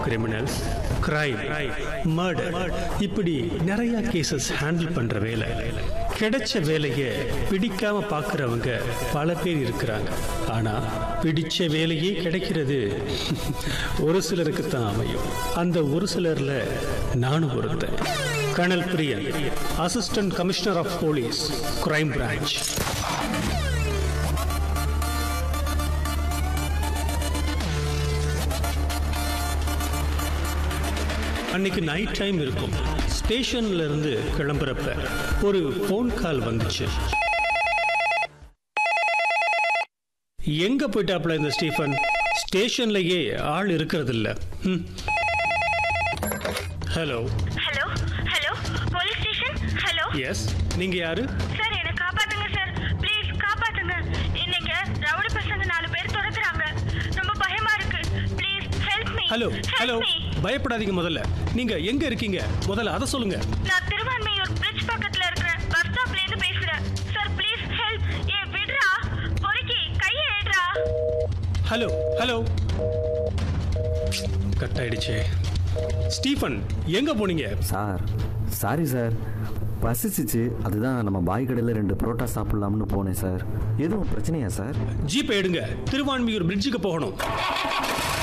Criminals, crime, murder, இப்படி நிறைய cases handle பண்ற வேலை. கிடைச்ச வேலையை பிடிக்காம பார்க்கறவங்க பல பேர் இருக்கிறாங்க. ஆனா பிடிச்ச வேலையே கிடைக்கிறது ஒரு சிலருக்கு தான் அமையும். அந்த ஒரு சிலர்ல நானும் ஒருத்தன். Kernel Priyan, assistant commissioner of police, crime branch. அன்னைக்கு நைட் டைம் இருக்கும். ஸ்டேஷன்ல இருந்து கிளம்புறப்ப ஒரு போன் கால் வந்துச்சு. எங்க போயிட்டாப்ல இந்த ஸ்டீஃபன்? ஸ்டேஷன்லயே ஆள் இருக்கிறது இல்ல. Hello hello hello police station. Hello yes, நீங்க யாரு? சார், என்ன காப்பாத்துங்க சார், ப்ளீஸ் காப்பாத்துங்க. இன்னைக்கு ரவுடி பசங்க 4 பேர் துரத்துறாங்க. ரொம்ப பயமா இருக்கு. Please help me. Hello hello, பயப்படாதீங்க. முதல்ல நீங்க எங்க இருக்கீங்க? முதல்ல அதை சொல்லுங்க. நான் திருவான்மையூர் பிரிட்ஜ் பக்கத்துல இருக்கிற பஸ் ஸ்டாப்ல இருந்து பேசுறேன் சார். Please help. ஏ விடுறா, பொறுக்கி கையை எடுறா. ஹலோ ஹலோ, கட் ஆயிடுச்சே. ஸ்டீஃபன், எங்க போனீங்க? சார் சாரி சார், பசிச்சிச்சு, அதுதான் நம்ம பாய் கடையில் 2 புரோட்டா சாப்பிட்லாம்னு போனேன் சார். எதுவும் பிரச்சனையா சார்? ஜீப்பை எடுங்க, திருவான்மியூர் பிரிட்ஜுக்கு போகணும்.